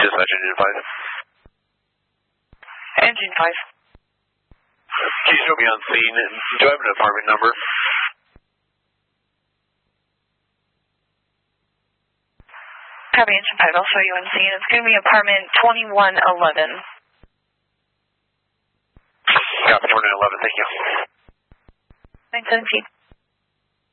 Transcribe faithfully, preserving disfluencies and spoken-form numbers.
Dispatch Engine five. Engine five. Can you show me on scene? Do I have an apartment number? Copy Engine five, I'll show you on scene. It's going to be apartment twenty-one eleven. Copy twenty-one eleven, thank you. nine seventeen.